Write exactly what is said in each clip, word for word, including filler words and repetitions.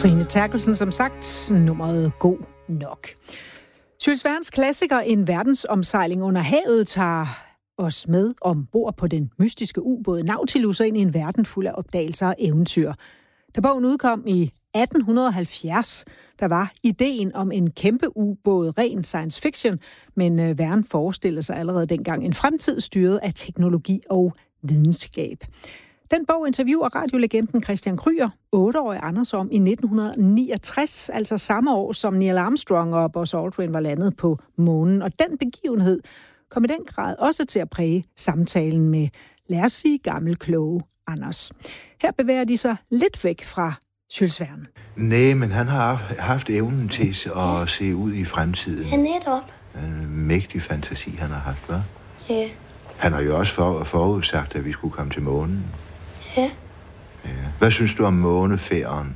Trine Terkelsen, som sagt, nummeret god nok. Jules Vernes klassiker En verdensomsejling under havet tager os med ombord på den mystiske ubåd Nautilus og ind i en verden fuld af opdagelser og eventyr. Da bogen udkom i atten halvfjerds, der var ideen om en kæmpe ubåd ren science fiction, men Verne forestillede sig allerede dengang en fremtid styret af teknologi og videnskab. Den bog interviewer radiolegenden Christian Krüger, otteårig Anders om i nitten niogtres, altså samme år som Neil Armstrong og Buzz Aldrin var landet på månen. Og den begivenhed kom i den grad også til at præge samtalen med, lad os sige, gammel kloge Anders. Her bevæger de sig lidt væk fra Jules Verne. Nej, men han har haft evnen til at se ud i fremtiden. Ja, netop. En mægtig fantasi, han har haft, hva'? Ja. Han har jo også for, forudsagt, at vi skulle komme til månen. Ja. Ja. Hvad synes du om månefærden?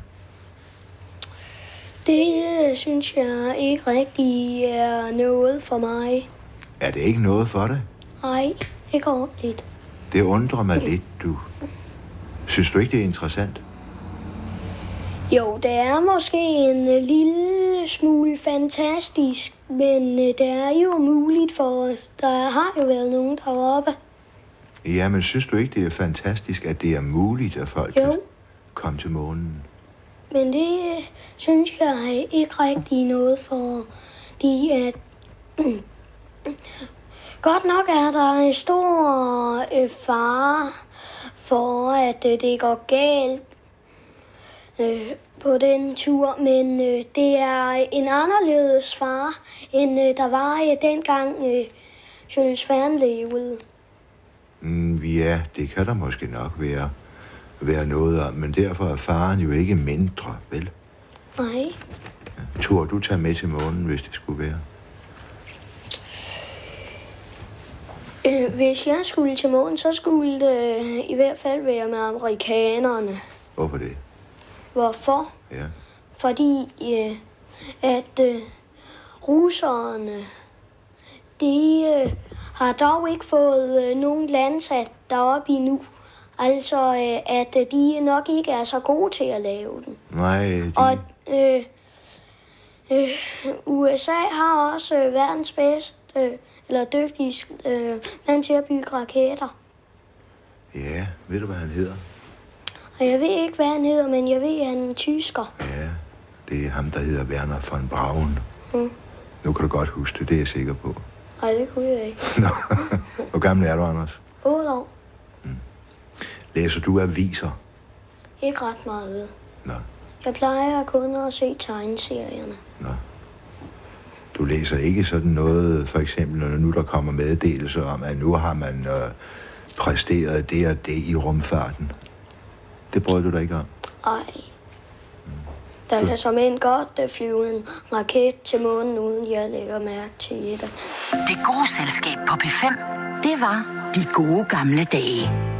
Det synes jeg ikke rigtig er noget for mig. Er det ikke noget for dig? Nej, ikke ordentligt. Det undrer mig lidt, du. Synes du ikke, det er interessant? Jo, det er måske en lille smule fantastisk, men det er jo muligt for os. Der har jo været nogen deroppe. Ja, men synes du ikke, det er fantastisk, at det er muligt, at folk jo. kan komme til månen? Men det synes jeg ikke rigtig noget for, fordi at godt nok er der en stor øh, fare for, at øh, det går galt øh, på den tur, men øh, det er en anderledes fare, end øh, der var øh, dengang øh, Jules Verne levede. Mm, ja, det kan der måske nok være, være noget om, men derfor er faren jo ikke mindre, vel? Nej. Ja. Tror du tager med til månen, hvis det skulle være? Øh, hvis jeg skulle til månen, så skulle det øh, i hvert fald være med amerikanerne. Hvorfor det? Hvorfor? Ja. Fordi øh, at øh, russerne, de øh, har dog ikke fået øh, nogen landsat deroppe endnu. Altså, øh, at øh, de nok ikke er så gode til at lave den. Nej, de... Og øh, øh, U S A har også øh, verdens bedste, øh, eller dygtigste øh, mand til at bygge raketter. Ja, ved du, hvad han hedder? Og jeg ved ikke, hvad han hedder, men jeg ved, at han er tysker. Ja, det er ham, der hedder Werner von Braun. Hmm. Nu kan du godt huske det, det er jeg sikker på. Nej, det kunne jeg ikke. Nå, hvor gammel er du, Anders? otte år. Hmm. Læser du aviser? Ikke ret meget. Nå. Jeg plejer kun at se tegneserierne. Nå. Du læser ikke sådan noget, for eksempel, når nu der kommer meddelelser om, at nu har man øh, præsteret det og det i rumfarten. Det brød du dig ikke om? Nej. Der kan som en godt flyve en raket til månen, uden jeg lægger mærke til det. Det gode selskab på P fem, det var De Gode Gamle Dage.